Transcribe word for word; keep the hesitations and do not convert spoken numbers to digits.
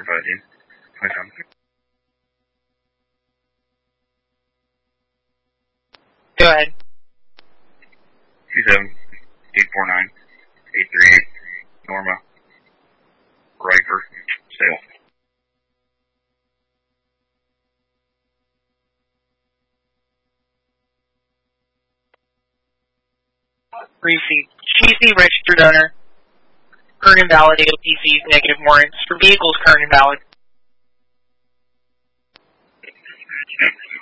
five in. Five from. Go ahead. Two seven eight four nine eight three eight. Norma. Riker. Sale. Receipt. Cheesy registered owner. Current invalid. A O P Cs negative warrants. For vehicles current invalid.